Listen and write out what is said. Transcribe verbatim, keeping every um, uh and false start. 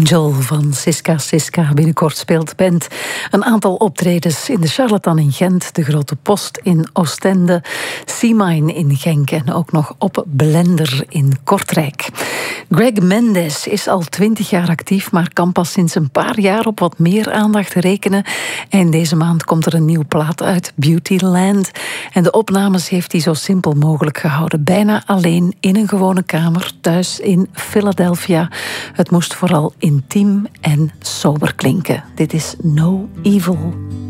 Angel van Siska Siska. Binnenkort speelt de band een aantal optredens in de Charlatan in Gent, de Grote Post in Oostende, Seamine in Genk en ook nog op Blender in Kortrijk. Greg Mendes is al twintig jaar actief, maar kan pas sinds een paar jaar op wat meer aandacht rekenen. En deze maand komt er een nieuw plaat uit, Beautyland. En de opnames heeft hij zo simpel mogelijk gehouden. Bijna alleen in een gewone kamer, thuis in Philadelphia. Het moest vooral intiem en sober klinken. Dit is No Evil.